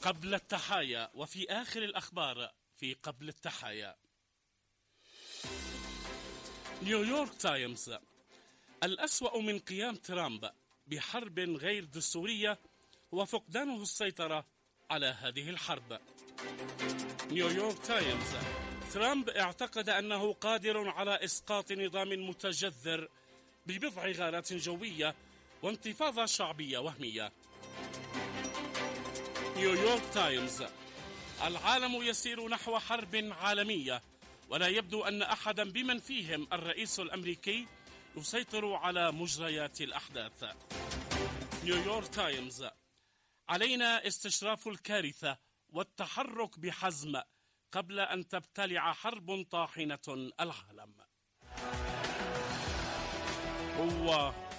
قبل التحايا، وفي آخر الأخبار في قبل التحايا. نيويورك تايمز: الأسوأ من قيام ترامب بحرب غير دستورية هو فقدانه السيطرة على هذه الحرب. نيويورك تايمز: ترامب اعتقد أنه قادر على إسقاط نظام متجذر ببضع غارات جوية وانتفاضة شعبية وهمية. نيويورك تايمز: العالم يسير نحو حرب عالمية، ولا يبدو أن أحدا بمن فيهم الرئيس الأمريكي يسيطر على مجريات الأحداث. نيويورك تايمز: علينا استشراف الكارثة والتحرك بحزم قبل أن تبتلع حرب طاحنة العالم. هو